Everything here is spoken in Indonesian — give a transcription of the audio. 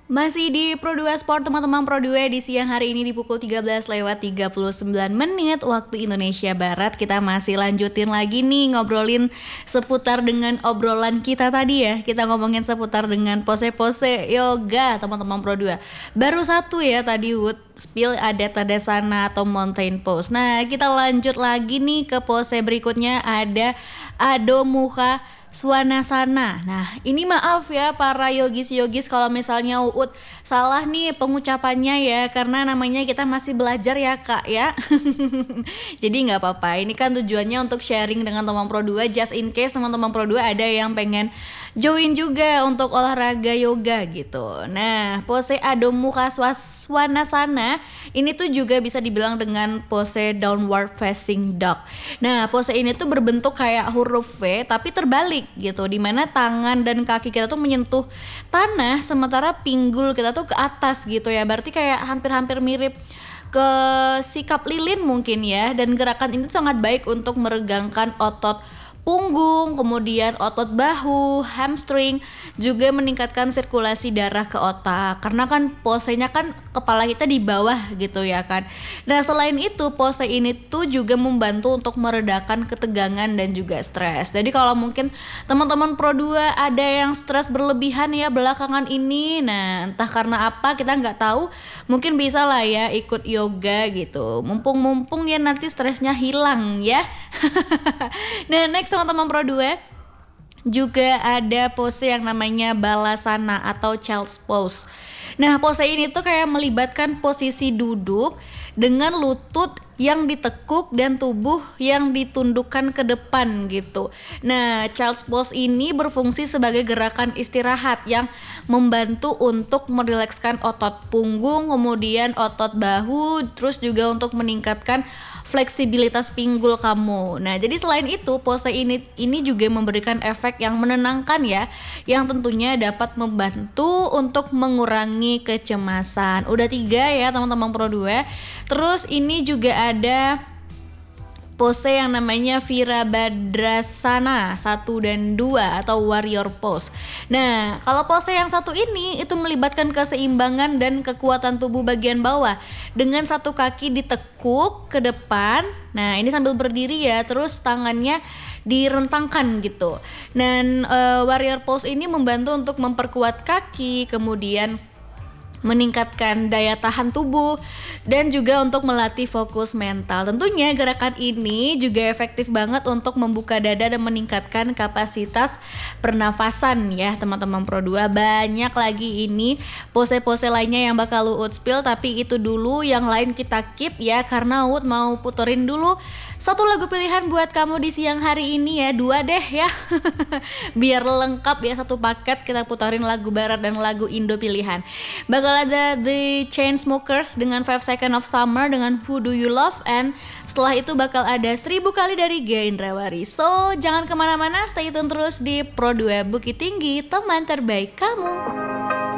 Masih di Pro2 Sport teman-teman. Pro2 di siang hari ini di pukul 13:39 waktu Indonesia Barat. Kita masih lanjutin lagi nih ngobrolin seputar dengan obrolan kita tadi ya. Kita ngomongin seputar dengan pose-pose yoga teman-teman Pro2. Baru satu ya tadi Wood Spill ada Tadasana atau Mountain Pose. Nah kita lanjut lagi nih ke pose berikutnya, ada Adho Mukha Svanasana. Nah ini maaf ya para yogis-yogis kalau misalnya Uut salah nih pengucapannya ya, karena namanya kita masih belajar ya kak ya. Jadi nggak apa-apa, ini kan tujuannya untuk sharing dengan teman Pro2, just in case teman-teman Pro2 ada yang pengen join juga untuk olahraga yoga gitu. Nah pose Adho Mukha Svanasana ini tuh juga bisa dibilang dengan pose downward facing dog. Nah pose ini tuh berbentuk kayak huruf V tapi terbalik gitu, dimana tangan dan kaki kita tuh menyentuh tanah sementara pinggul kita tuh ke atas gitu ya. Berarti kayak hampir-hampir mirip ke sikap lilin mungkin ya. Dan gerakan ini tuh sangat baik untuk meregangkan otot punggung, kemudian otot bahu, hamstring, juga meningkatkan sirkulasi darah ke otak. Karena kan posenya kan kepala kita di bawah gitu ya kan. Nah selain itu pose ini tuh juga membantu untuk meredakan ketegangan dan juga stres. Jadi kalau mungkin teman-teman Pro2 ada yang stres berlebihan ya belakangan ini, nah entah karena apa kita nggak tahu, mungkin bisa lah ya ikut yoga gitu. Mumpung ya nanti stresnya hilang ya. Nah next teman-teman Pro2 juga ada pose yang namanya Balasana atau Child's Pose. Nah pose ini tuh kayak melibatkan posisi duduk dengan lutut yang ditekuk dan tubuh yang ditundukkan ke depan gitu. Nah Child's Pose ini berfungsi sebagai gerakan istirahat yang membantu untuk merilekskan otot punggung, kemudian otot bahu, terus juga untuk meningkatkan fleksibilitas pinggul kamu. Nah jadi selain itu pose ini juga memberikan efek yang menenangkan ya, yang tentunya dapat membantu untuk mengurangi kecemasan. Udah 3 ya teman-teman Pro2. Terus ini juga ada pose yang namanya Virabhadrasana 1 dan 2 atau Warrior Pose. Nah kalau pose yang satu ini itu melibatkan keseimbangan dan kekuatan tubuh bagian bawah dengan satu kaki ditekuk ke depan. Nah ini sambil berdiri ya, terus tangannya direntangkan gitu. Dan Warrior Pose ini membantu untuk memperkuat kaki, kemudian meningkatkan daya tahan tubuh dan juga untuk melatih fokus mental. Tentunya gerakan ini juga efektif banget untuk membuka dada dan meningkatkan kapasitas pernafasan ya teman-teman Pro2. Banyak lagi ini pose-pose lainnya yang bakal Uut spill, tapi itu dulu, yang lain kita keep ya karena Uut mau puterin dulu satu lagu pilihan buat kamu di siang hari ini ya, 2 deh ya. Biar lengkap ya, satu paket kita puterin lagu barat dan lagu Indo pilihan. Bakal ada The Chainsmokers dengan 5 Seconds of Summer dengan Who Do You Love, and setelah itu bakal ada 1000 kali dari Gia Indrawari. So jangan kemana-mana, stay tune terus di Pro2 Bukit Tinggi, teman terbaik kamu.